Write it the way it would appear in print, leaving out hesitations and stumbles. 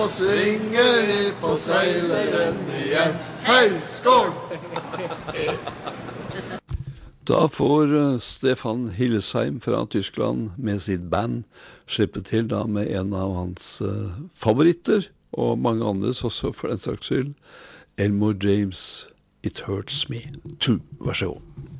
svinger de på seileren igjen. Hei, skål! Da får Stefan Hillesheim fra Tyskland med sitt band slippe til da med en av hans favoritter, og mange andres også for den saks skyld, Elmore James, It Hurts Me Too. Vær så god.